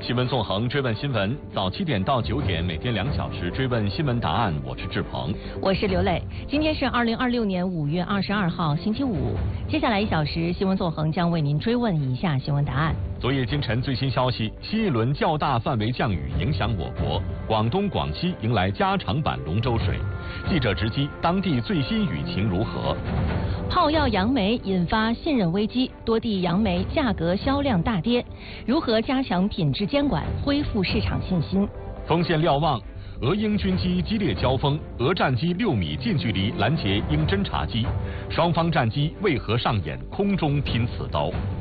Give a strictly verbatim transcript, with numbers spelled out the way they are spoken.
新闻纵横，追问新闻，早七点到九点，每天两小时追问新闻答案。我是志鹏， 我是刘磊。今天是二零二六年五月二十二号，星期五。接下来一小时，新闻纵横将为您追问以下新闻答案。 昨夜今晨最新消息，新一轮较大范围降雨影响我国，广东、广西迎来加长版龙舟水。记者直击当地最新雨情如何？ 泡药杨梅引发信任危机，多地杨梅价格销量大跌。如何加强品质监管，恢复市场信心？ 锋线瞭望，俄英军机激烈交锋，俄战机六米近距离拦截英侦察机，双方战机为何上演空中拼刺刀？